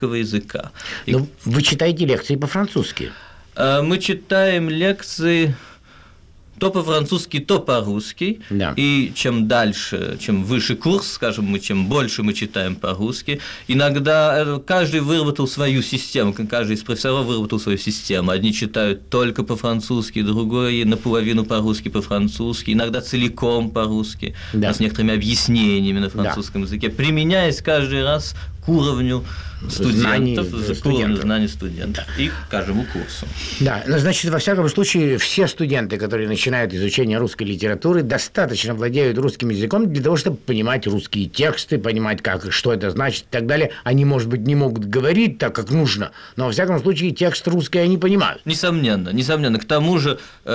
языка. Но вы читаете лекции по-французски? Мы читаем лекции то по-французски, то по-русски. Да. И чем дальше, чем выше курс, скажем, чем больше мы читаем по-русски. Иногда каждый выработал свою систему, каждый из профессоров выработал свою систему. Одни читают только по-французски, другой наполовину по-русски, по-французски, иногда целиком по-русски, с некоторыми объяснениями на французском языке, применяясь каждый раз к уровню студентов, к уровню знаний студентов и к каждому курсу. Да, но значит, во всяком случае, все студенты, которые начинают изучение русской литературы, достаточно владеют русским языком для того, чтобы понимать русские тексты, понимать, что это значит и так далее. Они, может быть, не могут говорить так, как нужно, но во всяком случае текст русский они понимают. Несомненно. К тому же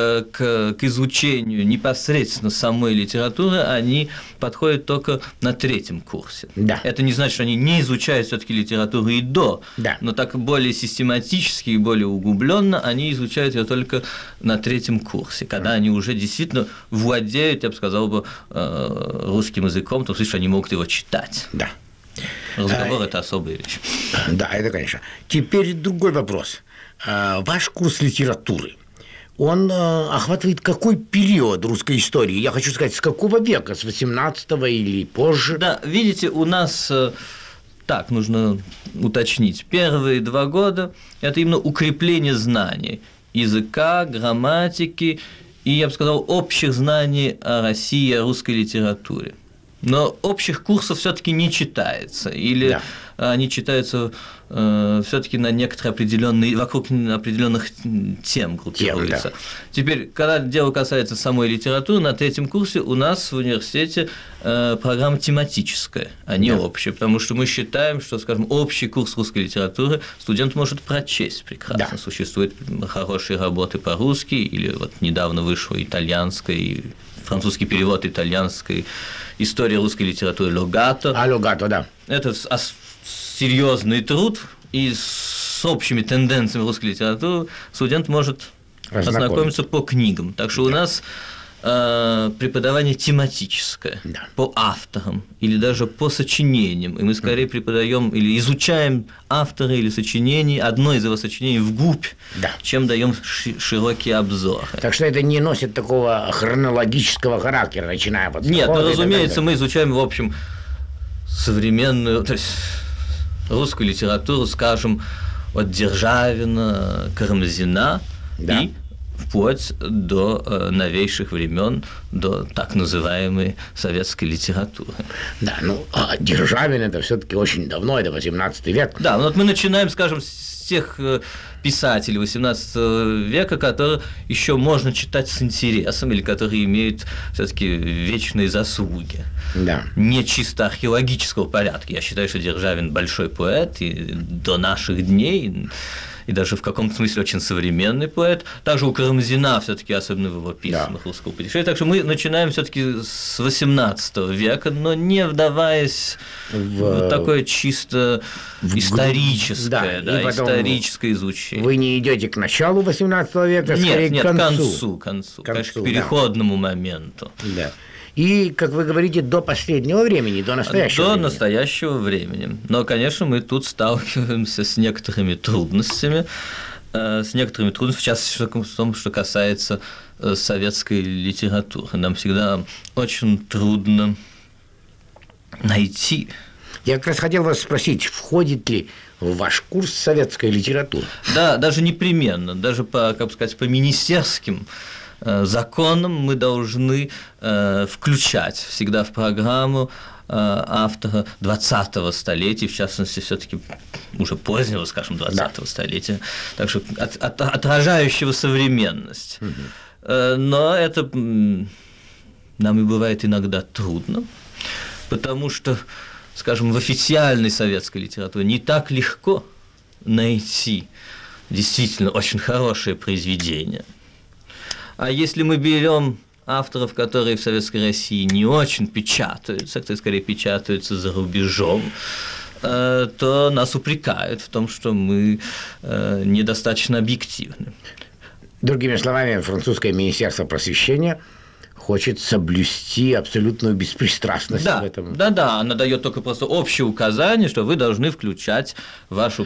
к изучению непосредственно самой литературы они подходят только на 3-м курсе. Да. Это не значит, что они не изучают все-таки литературу и до, но так более систематически и более углубленно они изучают ее только на 3-м курсе, когда они уже действительно владеют, я бы сказал, русским языком, то есть они могут его читать. Да. Разговор – это особая вещь. Да, это конечно. Теперь другой вопрос. Ваш курс литературы, он охватывает какой период русской истории? Я хочу сказать, с какого века? С 18-го или позже? Да, видите, у нас… Так, нужно уточнить. Первые 2 года – это именно укрепление знаний языка, грамматики и, я бы сказал, общих знаний о России, о русской литературе. Но общих курсов все-таки не читается, или они читаются все-таки на некоторые определенные, вокруг определенных тем группируются. Теперь, когда дело касается самой литературы, на 3-м курсе у нас в университете программа тематическая, а не общая, потому что мы считаем, что, скажем, общий курс русской литературы студент может прочесть прекрасно. Существуют хорошие работы по-русски, или вот недавно вышла итальянская, французский перевод итальянской истории русской литературы Логато. Логато, да. Это серьезный труд, и с общими тенденциями русской литературы студент может ознакомиться по книгам. Так что у нас преподавание тематическое, по авторам или даже по сочинениям. И мы скорее преподаем или изучаем автора или сочинений, одно из его сочинений вглубь, чем даем широкий обзор. Так что это не носит такого хронологического характера, начиная от… Нет, разумеется, мы изучаем, в общем, современную, то есть русскую литературу, скажем, от Державина, Карамзина и вплоть до новейших времен, до так называемой советской литературы. Да, Державин – это все-таки очень давно, это 18 век. Да, вот мы начинаем, скажем, с тех писателей 18 века, которые еще можно читать с интересом или которые имеют все-таки вечные заслуги. Не чисто археологического порядка. Я считаю, что Державин большой поэт и до наших дней, и даже в каком-то смысле очень современный поэт. Также у Карамзина все-таки, особенно в его письмах русского путешествия. Так что мы начинаем все-таки с 18 века, но не вдаваясь в такое чисто историческое, историческое изучение. Вы не идете к началу 18 века, скорее к концу. Конечно, к переходному моменту. И, как вы говорите, до последнего времени, до настоящего времени. До настоящего времени. Но, конечно, мы тут сталкиваемся с некоторыми трудностями, в частности, в том, что касается советской литературы. Нам всегда очень трудно найти. Я как раз хотел вас спросить, входит ли в ваш курс советская литература? Да, даже непременно, даже по министерским законом мы должны включать всегда в программу автора 20-го столетия, в частности, все-таки уже позднего, скажем, 20-го столетия, так что отражающего современность. Но это нам и бывает иногда трудно, потому что, скажем, в официальной советской литературе не так легко найти действительно очень хорошее произведение. А если мы берем авторов, которые в Советской России не очень печатаются, которые скорее печатаются за рубежом, то нас упрекают в том, что мы недостаточно объективны. Другими словами, французское министерство просвещения хочет соблюсти абсолютную беспристрастность в этом. Да, она дает только просто общее указание, что вы должны включать вашу